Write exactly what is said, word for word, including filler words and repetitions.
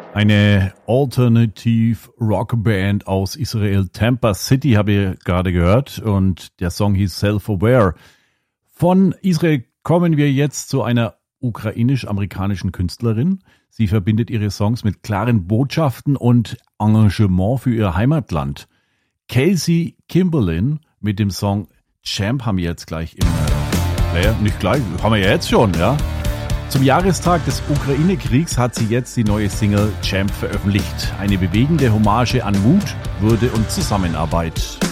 Eine Alternative Rockband aus Israel, Tampa City, habe ich gerade gehört, und der Song hieß Self-Aware. Von Israel kommen wir jetzt zu einer ukrainisch-amerikanischen Künstlerin. Sie verbindet ihre Songs mit klaren Botschaften und Engagement für ihr Heimatland. Kelsey Kimberlin mit dem Song Champ haben wir jetzt gleich im Player. Nicht gleich, haben wir ja jetzt schon, ja. Zum Jahrestag des Ukraine-Kriegs hat sie jetzt die neue Single Champ veröffentlicht. Eine bewegende Hommage an Mut, Würde und Zusammenarbeit.